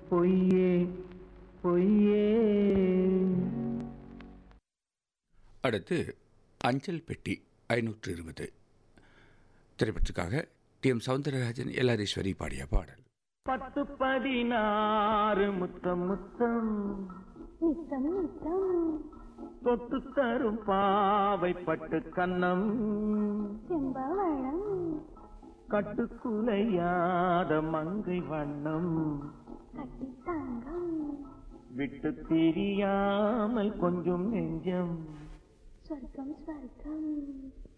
பொய்யே பொய்யே. அடுத்து அஞ்சல் பெட்டி 520 திரைப்படத்துக்காக டி.எம். சௌந்தரராஜன், எல்ஆர் பாடிய பாடல். 10-16 முத்தம் முத்தம் நித்தம் நித்தம் தொட்டு தரும் பாவை பட்டு கன்னம் செம்பவளம் கட்டுக்குலையாத மங்கை வண்ணம் கட்டி தங்கம் விட்டு பிரியாமல் கொஞ்சம் நெஞ்சம் சொர்க்கம் சொர்க்கம்